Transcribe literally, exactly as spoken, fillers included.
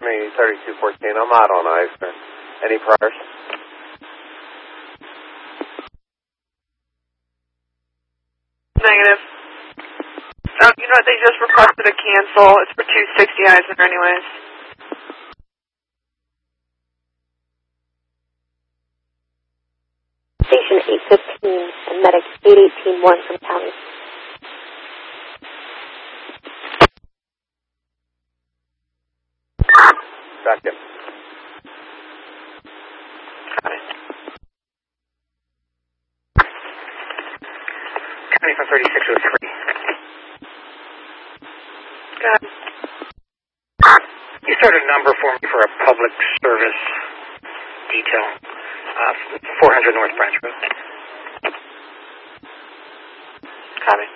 me thirty-two fourteen. I'm out on ice. Any priors? Negative. Oh, you know what? They just requested a cancel. It's for two sixty Eisner anyways. Station eight fifteen and medic eight eighteen one from county. Second. Got it. County from thirty-six oh three. Got it. You start a number for me for a public service detail. Uh, four hundred North Branch Road. Copy.